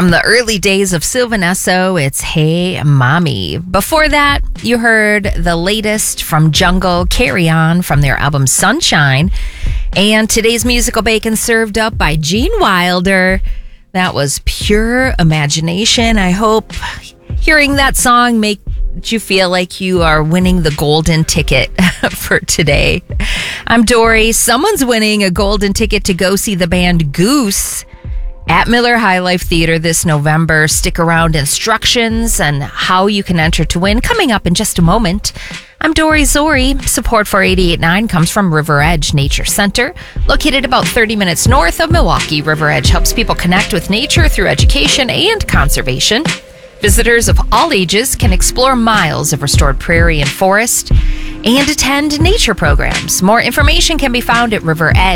From the early days of Sylvan Esso, it's Hey Mommy. Before that, you heard the latest from Jungle, Carry On, from their album Sunshine. And today's musical bacon served up by Gene Wilder. That was Pure Imagination. I hope hearing that song made you feel like you are winning the golden ticket for today. I'm Dory. Someone's winning a golden ticket to go see the band Goose at Miller High Life Theater this November. Stick around. Instructions and how you can enter to win coming up in just a moment. I'm Dory Zori. Support for 88.9 comes from River Edge Nature Center. Located about 30 minutes north of Milwaukee, River Edge helps people connect with nature through education and conservation. Visitors of all ages can explore miles of restored prairie and forest and attend nature programs. More information can be found at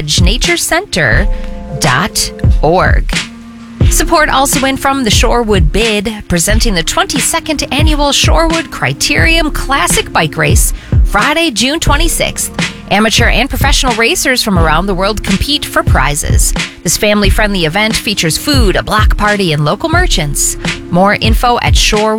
riveredgenaturecenter.org. Support also in from the Shorewood Bid, presenting the 22nd Annual Shorewood Criterium Classic Bike Race, Friday, June 26th. Amateur and professional racers from around the world compete for prizes. This family-friendly event features food, a block party, and local merchants. More info at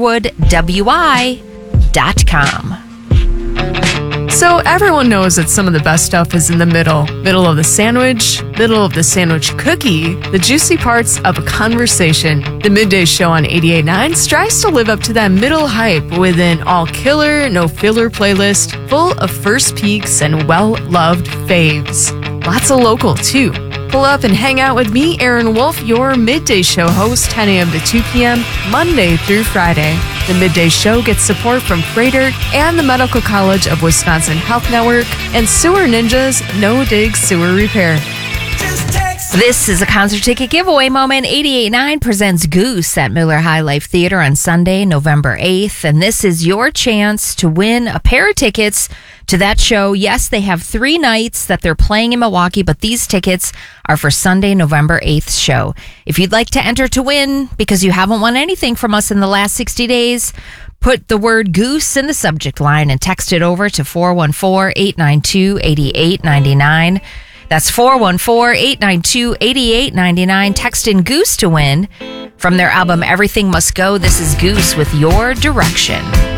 shorewoodwi.com. So everyone knows that some of the best stuff is in the middle. Middle of the sandwich, middle of the sandwich cookie, the juicy parts of a conversation. The Midday Show on 88.9 strives to live up to that middle hype with an all-killer, no-filler playlist full of first peeks and well-loved faves. Lots of local, too. Pull up and hang out with me, Aaron Wolf, your Midday Show host, 10 a.m. to 2 p.m., Monday through Friday. The Midday Show gets support from Freighter and the Medical College of Wisconsin Health Network and Sewer Ninjas No Dig Sewer Repair. This is a concert ticket giveaway moment. 88.9 presents Goose at Miller High Life Theater on Sunday, November 8th. And this is your chance to win a pair of tickets to that show. Yes, they have 3 nights that they're playing in Milwaukee, but these tickets are for Sunday, November 8th show. If you'd like to enter to win because you haven't won anything from us in the last 60 days, put the word Goose in the subject line and text it over to 414-892-8899. That's 414-892-8899. Text in Goose to win. From their album Everything Must Go, this is Goose with Your Direction.